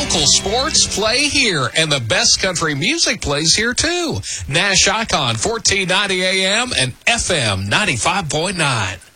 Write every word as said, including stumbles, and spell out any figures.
local sports play here, and the best country music plays here, too. Nash Icon, fourteen ninety A M and F M ninety-five point nine.